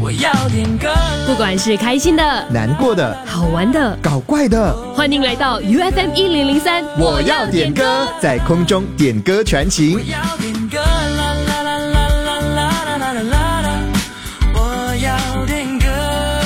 我要点歌， 不管是开心的、 难过的、 好玩的、 搞怪的， 欢迎来到 UFM 1003， 我要点歌，在空中点歌传情。 我要点歌，啦啦啦啦啦啦啦啦啦啦，我要点歌，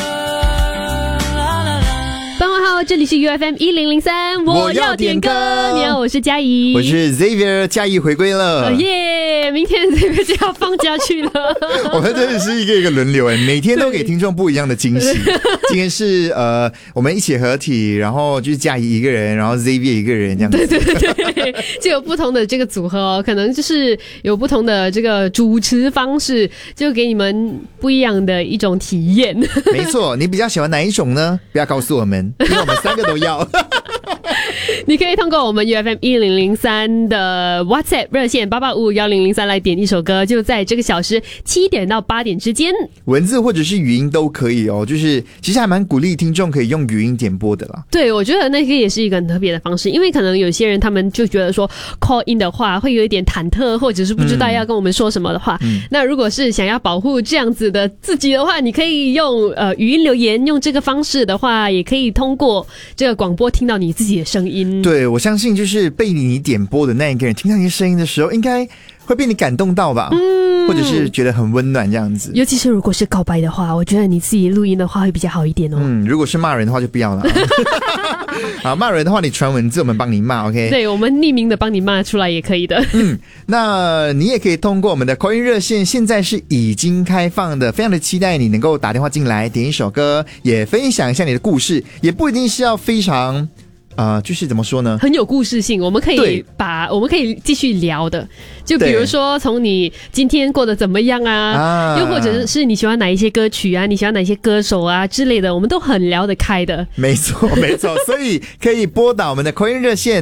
啦啦啦。 傍晚好，这里是 UFM 1003，我要点歌。你好，我是嘉怡， 我是 Xavier， 嘉怡回归了， 耶！明天 Xavier 就要放假去了。 我们真的是一个一个轮流每天都给听众不一样的惊喜。今天是我们一起合体，然后就是嘉怡一个人，然后 Xavier 一个人这样子。 对，就有不同的这个组合哦，可能就是有不同的这个主持方式，就给你们不一样的一种体验。 没错，你比较喜欢哪一种呢？不要告诉我们，因为我们三个都要。 你可以通过我们 UFM 1003的 WhatsApp 热线8851003来点一首歌，就在这个小时7点到8点之间， 文字或者是语音都可以哦。就是其实还蛮鼓励听众可以用语音点播的啦。 对，我觉得那个也是一个很特别的方式，因为可能有些人他们就觉得说 call in 的话会有一点忐忑，或者是不知道要跟我们说什么的话，那如果是想要保护这样子的自己的话，你可以用语音留言，用这个方式的话，也可以通过这个广播听到你自己的声音。 对，我相信就是被你点播的那一个人听到你的声音的时候，应该会被你感动到吧，或者是觉得很温暖这样子。 尤其是如果是告白的话，我觉得你自己录音的话会比较好一点哦。 如果是骂人的话就不要了。好，骂人的话你传文字我们帮你骂 OK。 对，我们匿名的帮你骂出来也可以的。 那你也可以通过我们的 call in 热线，现在是已经开放的，非常的期待你能够打电话进来点一首歌，也分享一下你的故事，也不一定是要非常就是怎么说呢， 很有故事性，我们可以继续聊的，就比如说从你今天过得怎么样啊，又或者是你喜欢哪一些歌曲啊，你喜欢哪一些歌手啊之类的，我们都很聊得开的。 没错没错，所以可以拨打我们的 call in 热线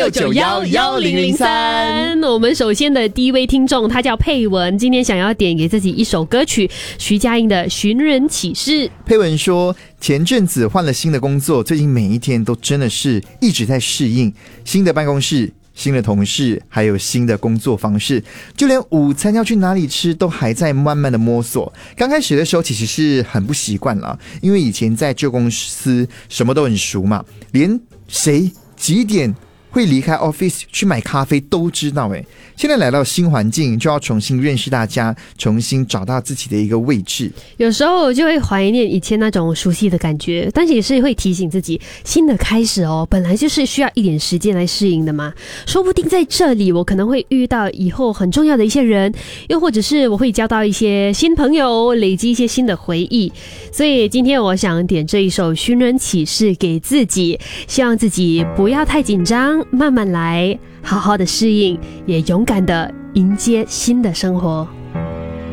66911003。 我们首先的第一位听众他叫佩文，今天想要点给自己一首歌曲，徐佳莹的《寻人启事》。 佩文说，前阵子换了新的工作，最近每一天都真的是一直在适应新的办公室、新的同事，还有新的工作方式，就连午餐要去哪里吃都还在慢慢的摸索。刚开始的时候其实是很不习惯了，因为以前在旧公司什么都很熟嘛，连谁几点会离开 office 去买咖啡都知道现在来到新环境，就要重新认识大家，重新找到自己的一个位置。 有时候就会怀念以前那种熟悉的感觉，但是也是会提醒自己，新的开始本来就是需要一点时间来适应的嘛。说不定在这里我可能会遇到以后很重要的一些人，又或者是我会交到一些新朋友，累积一些新的回忆。所以今天我想点这一首《寻人启事》给自己，希望自己不要太紧张，慢慢来，好好的适应，也勇敢的迎接新的生活。